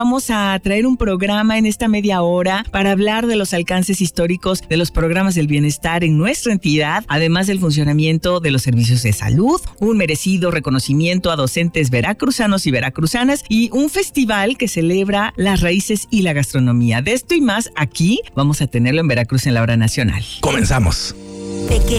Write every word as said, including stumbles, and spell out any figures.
Vamos a traer un programa en esta media hora para hablar de los alcances históricos de los programas del bienestar en nuestra entidad, además del funcionamiento de los servicios de salud, un merecido reconocimiento a docentes veracruzanos y veracruzanas y un festival que celebra las raíces y la gastronomía. De esto y más aquí vamos a tenerlo en Veracruz en la Hora Nacional. Comenzamos. Pequeño